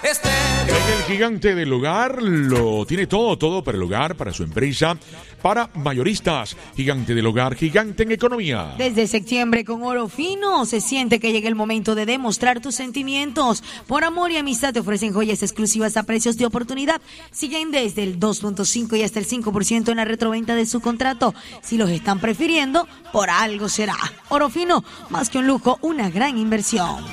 En el Gigante del Hogar lo tiene todo para el hogar, para su empresa, para mayoristas. Gigante del Hogar, gigante en economía. Desde septiembre con Oro Fino se siente que llega el momento de demostrar tus sentimientos. Por amor y amistad te ofrecen joyas exclusivas a precios de oportunidad. Siguen desde el 2.5 y hasta el 5% en la retroventa de su contrato. Si los están prefiriendo, por algo será. Oro Fino, más que un lujo, una gran inversión.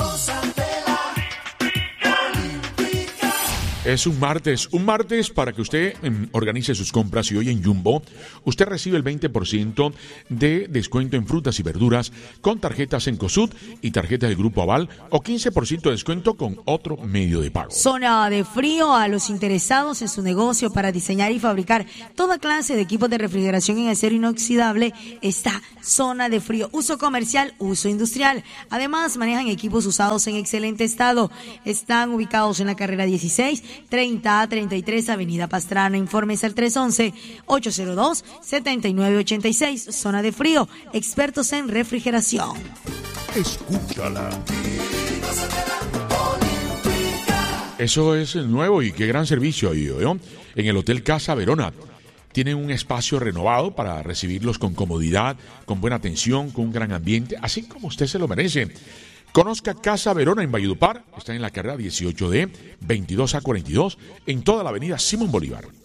Es un martes para que usted organice sus compras y hoy en Jumbo usted recibe el 20% de descuento en frutas y verduras con tarjetas Encosud y tarjetas del Grupo Aval o 15% de descuento con otro medio de pago. Zona de frío a los interesados en su negocio para diseñar y fabricar toda clase de equipos de refrigeración en acero inoxidable está Zona de Frío. Uso comercial, uso industrial. Además manejan equipos usados en excelente estado. Están ubicados en la carrera 16, 30A33, Avenida Pastrana. Informes al 311-802-7986. Zona de Frío, expertos en refrigeración. Escúchala. Eso es nuevo y qué gran servicio hay, ¿no? En el Hotel Casa Verona. Tienen un espacio renovado para recibirlos con comodidad, con buena atención, con un gran ambiente, así como usted se lo merece. Conozca Casa Verona en Valledupar, está en la carrera 18D, 22A42, en toda la avenida Simón Bolívar.